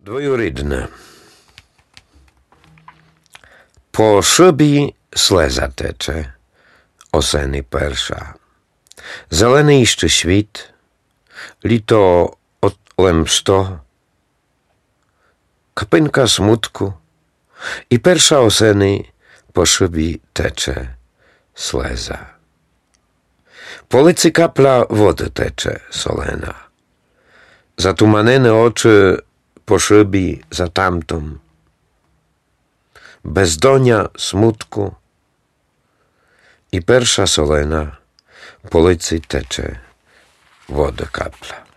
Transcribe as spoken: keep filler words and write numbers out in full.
Двоюрідне. По шибі слеза тече, осени перша. Зелений ще світ, літо отлемсто, капинка смутку, і перша осени по шибі тече слеза. Po licy kapla wody tecze solena. Zatumanione oczy po szybie za tamtą. Bezdonia smutku i persza solena po licy tecze woda kapla.